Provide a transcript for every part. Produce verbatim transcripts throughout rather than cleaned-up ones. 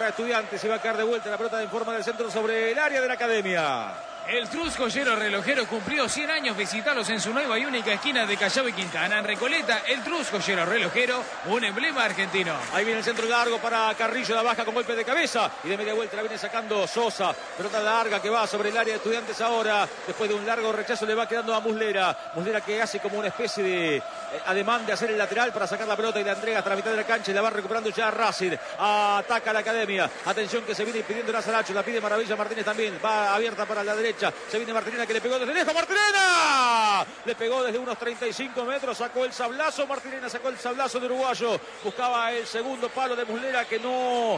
para Estudiantes. Y va a caer de vuelta la pelota en forma del centro sobre el área de la Academia. El Truscollero Relojero cumplió cien años. Visitarlos en su nueva y única esquina de Callao y Quintana. En Recoleta, el Truscollero Relojero, un emblema argentino. Ahí viene el centro largo para Carrillo, la baja con golpe de cabeza. Y de media vuelta la viene sacando Sosa. Pelota larga que va sobre el área de Estudiantes ahora. Después de un largo rechazo le va quedando a Muslera. Muslera que hace como una especie de eh, ademán de hacer el lateral para sacar la pelota y la entrega hasta la mitad de la cancha. Y la va recuperando ya Racing. Ataca a la Academia. Atención que se viene pidiendo la Saracho. La pide Maravilla Martínez también. Va abierta para la derecha. Se viene Martinena que le pegó desde lejos. ¡Martinena! Le pegó desde unos treinta y cinco metros. Sacó el sablazo. Martinena sacó el sablazo de uruguayo. Buscaba el segundo palo de Muslera que no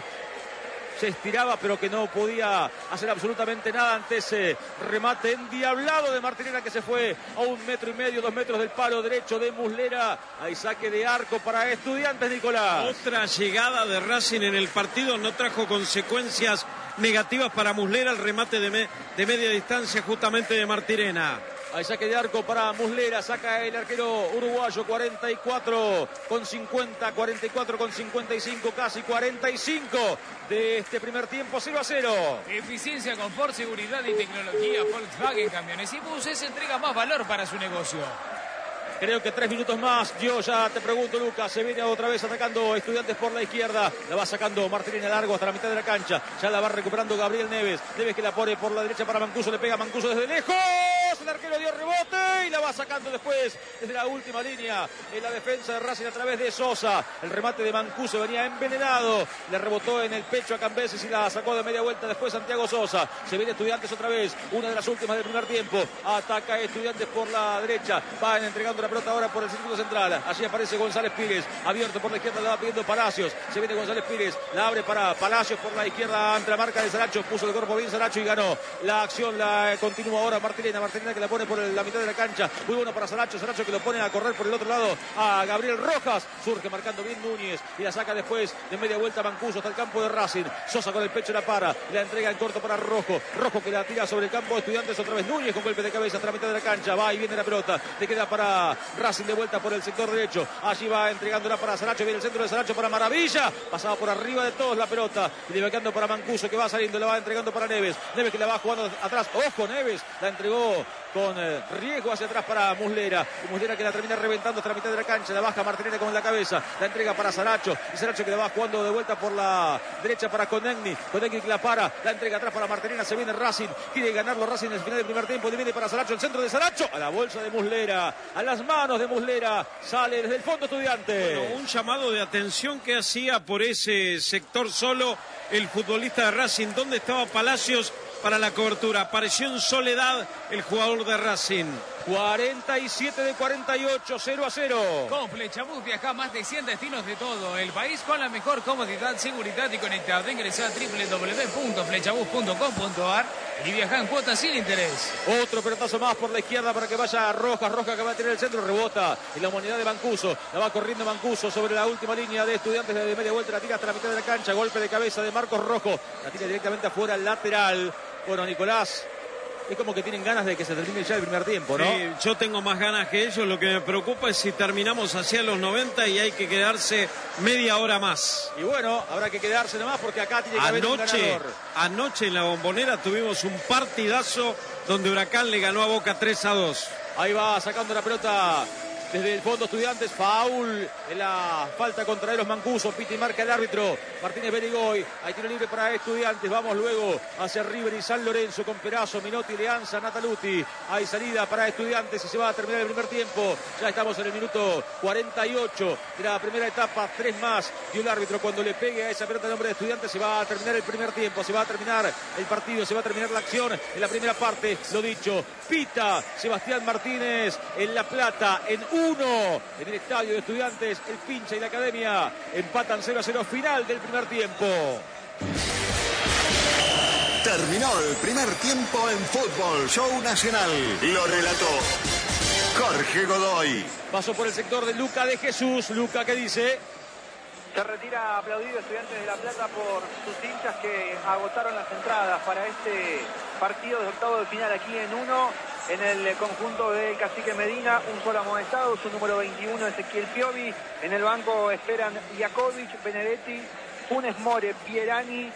se estiraba, pero que no podía hacer absolutamente nada ante ese remate endiablado de Martinena que se fue a un metro y medio, dos metros del palo derecho de Muslera. Hay saque de arco para Estudiantes, Nicolás. Otra llegada de Racing en el partido no trajo consecuencias negativas para Muslera. El remate de, me, de media distancia justamente de Martinena. Hay saque de arco para Muslera, saca el arquero uruguayo. Cuarenta y cuatro con cincuenta, cuarenta y cuatro con cincuenta y cinco, casi cuarenta y cinco de este primer tiempo. Cero a cero. Eficiencia, confort, seguridad y tecnología. Volkswagen Camiones y Buses entrega más valor para su negocio. Creo que tres minutos más. Yo ya te pregunto, Lucas. Se viene otra vez atacando Estudiantes por la izquierda. La va sacando Martínez largo hasta la mitad de la cancha. Ya la va recuperando Gabriel Neves. Neves que la pone por la derecha para Mancuso. Le pega Mancuso desde lejos. El arquero dio rebote y la va sacando después desde la última línea en la defensa de Racing a través de Sosa. El remate de Mancuso venía envenenado. Le rebotó en el pecho a Cambeses y la sacó de media vuelta después Santiago Sosa. Se viene Estudiantes otra vez. Una de las últimas del primer tiempo. Ataca Estudiantes por la derecha. Van entregando la pelota ahora por el círculo central. Allí aparece González Pires. Abierto por la izquierda, la va pidiendo Palacios. Se viene González Pires. La abre para Palacios por la izquierda ante la marca de Saracho. Puso el cuerpo bien Saracho y ganó. La acción la continúa ahora Martinena. Martinena que la pone por la mitad de la cancha. Muy bueno para Saracho. Saracho que lo pone a correr por el otro lado a Gabriel Rojas. Surge marcando bien Núñez y la saca después de media vuelta Mancuso hasta el campo de Racing. Sosa con el pecho la para. La entrega en corto para Rojo. Rojo que la tira sobre el campo de Estudiantes otra vez. Núñez con golpe de cabeza hasta la mitad de la cancha. Va y viene la pelota. Le queda para Racing de vuelta por el sector derecho. Allí va entregándola para Saracho. Viene el centro de Saracho para Maravilla. Pasaba por arriba de todos la pelota. Y le va quedando para Mancuso que va saliendo. La va entregando para Neves. Neves que la va jugando atrás. Ojo, Neves. La entregó con eh, riesgo hacia atrás para Muslera. Y Muslera que la termina reventando hasta la mitad de la cancha. La baja Martinez con la cabeza. La entrega para Saracho. Y Saracho que la va jugando de vuelta por la derecha para Conegni. Conegni que la para. La entrega atrás para Martinez. Se viene Racing. Quiere ganarlo Racing en el final del primer tiempo. Le viene para Saracho. El centro de Saracho. A la bolsa de Muslera. A las manos de Muslera. Sale desde el fondo Estudiante. Bueno, un llamado de atención que hacía por ese sector solo el futbolista de Racing. ¿Dónde estaba Palacios para la cobertura? Apareció en soledad el jugador de Racing. cuarenta y siete de cuarenta y ocho, cero a cero. Con Flechabús viaja a más de cien destinos de todo el país con la mejor comodidad, seguridad y conectividad. Ingresa a doble u doble u doble u punto flechabús punto com punto a r y viaja en cuotas sin interés. Otro pelotazo más por la izquierda para que vaya Rojas. Rojas que va a tener el centro, rebota en la humanidad de Mancuso. La va corriendo Mancuso sobre la última línea de Estudiantes de media vuelta. La tira hasta la mitad de la cancha. Golpe de cabeza de Marcos Rojo. La tira directamente afuera, lateral. Bueno, Nicolás, es como que tienen ganas de que se termine ya el primer tiempo, ¿no? Sí, yo tengo más ganas que ellos. Lo que me preocupa es si terminamos hacia los noventa y hay que quedarse media hora más. Y bueno, habrá que quedarse nomás porque acá tiene que haber un ganador. Anoche en la Bombonera tuvimos un partidazo donde Huracán le ganó a Boca tres a dos. Ahí va sacando la pelota desde el fondo Estudiantes. Faul en la falta contra Eros Mancuso. Pita y marca el árbitro Martínez Berigoy. Hay tiro libre para Estudiantes. Vamos luego hacia River y San Lorenzo con Perazo, Minotti, Leanza, Nataluti. Hay salida para Estudiantes y se va a terminar el primer tiempo. Ya estamos en el minuto cuarenta y ocho de la primera etapa. Tres más y el árbitro cuando le pegue a esa pelota en nombre de Estudiantes se va a terminar el primer tiempo. Se va a terminar el partido. Se va a terminar la acción en la primera parte. Lo dicho, pita Sebastián Martínez en La Plata en uno en el estadio de Estudiantes. El Pincha y la Academia empatan cero a cero. Final del primer tiempo. Terminó el primer tiempo en Fútbol Show Nacional. Lo relató Jorge Godoy. Pasó por el sector de Luca de Jesús. Luca, ¿qué dice? Se retira aplaudido Estudiantes de La Plata por sus hinchas que agotaron las entradas para este partido de octavo de final aquí en uno. En el conjunto del Cacique Medina, un solo amonestado, su número veintiuno, Ezequiel Piovi. En el banco esperan Jakovic, Benedetti, Funes More, Pierani,